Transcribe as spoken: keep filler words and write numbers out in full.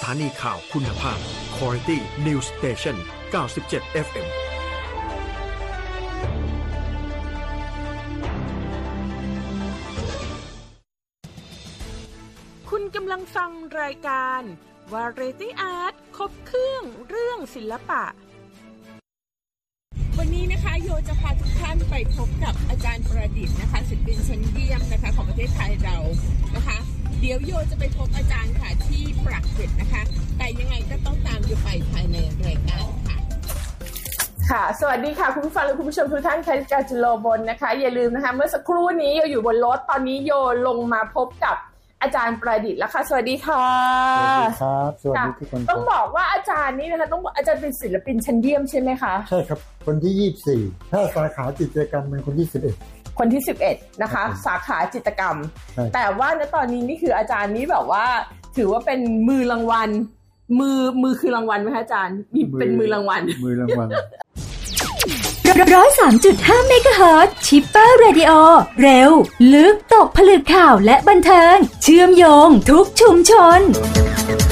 ถานีข่าวคุณภาพ Quality News Station เก้าสิบเจ็ด เอฟ เอ็มคุณกำลังฟังรายการ Variety Art ครบเครื่องเรื่องศิลปะวันนี้นะคะโยจะพาทุกท่านไปพบกับอาจารย์ประดิษฐ์นะคะศิลปินชั้นเยี่ยมนะคะของประเทศไทยเรานะคะเดี๋ยวโยจะไปพบอาจารย์ค่ะที่ปากเกร็ดนะคะแต่ยังไงก็ต้องตามโยไปภายในรายการค่ะค่ะสวัสดีค่ะคุณผู้ฟังและคุณผู้ชมทุกท่านค่ะการจุโลบนนะคะอย่าลืมนะคะเมื่อสักครู่นี้โยอยู่บนรถตอนนี้โยลงมาพบกับอาจารย์ประดิษฐ์แล้วค่ะสวัสดีค่ะสวัสดีครับสวัสดีทุกคนต้องบอกว่าอาจารย์นี่นะคะต้องอาจารย์เป็นศิลปินชั้นเยี่ยมใช่ไหมคะใช่ครับคนที่ยี่สิบสี่ถ้าสาขาจิตรกรรมเป็นคนที่สิบเอ็ดคนที่สิบเอ็ดนะคะสาขาจิตรกรรมแต่ว่าณตอนนี้นี่คืออาจารย์นี้แบบว่าถือว่าเป็นมือรางวัลมือมือคือรางวัลไหมคะอาจารย์มีเป็นมือรางวัลมือรางวัลร้อยสามจุดห้าเมกะเฮิรตซ์ชิปเปอร์เรดิโอเร็วลึกตกผลึกข่าวและบันเทิงเชื่อมโยงทุกชุมชน